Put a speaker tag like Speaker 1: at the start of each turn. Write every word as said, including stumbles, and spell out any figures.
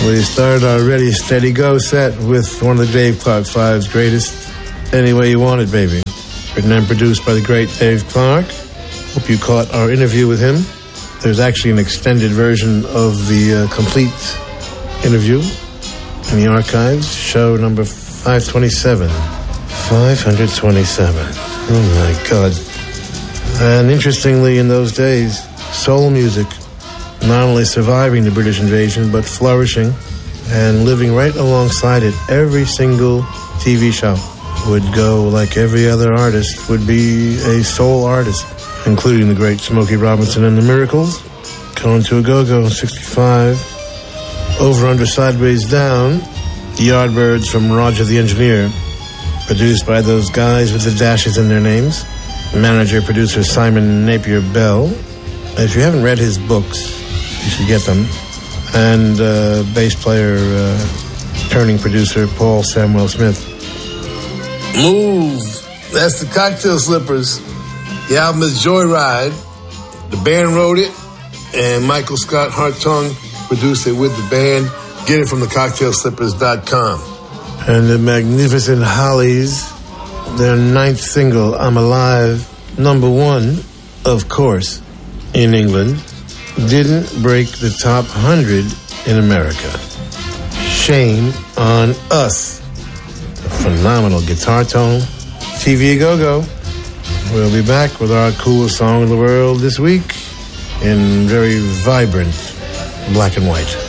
Speaker 1: We started our Ready, Steady, Go set with one of the Dave Clark Five's greatest, Any Way You Want It, Baby. Written and produced by the great Dave Clark. Hope you caught our interview with him. There's actually an extended version of the uh, complete interview in the archives. Show number five twenty-seven. five twenty-seven. Oh, my God. And interestingly, in those days, soul music, not only surviving the British invasion, but flourishing and living right alongside it. Every single T V show would go like every other artist, would be a soul artist, including the great Smokey Robinson and the Miracles. Going to a Go-Go, sixty-five. Over, Under, Sideways, Down. The Yardbirds from Roger the Engineer. Produced by those guys with the dashes in their names. Manager, producer Simon Napier Bell. If you haven't read his books, you should get them. And uh, bass player, uh, turning producer Paul Samuel Smith.
Speaker 2: Move. That's the Cocktail Slippers. The album is Joyride. The band wrote it, and Michael Scott Hartung produced it with the band. Get it from the cocktail slippers dot com.
Speaker 1: And the Magnificent Hollies, their ninth single, I'm Alive, number one, of course, in England, didn't break the top one hundred in America. Shame on us. A phenomenal guitar tone. T V Go-Go. We'll be back with our coolest song in the world this week in very vibrant black and white.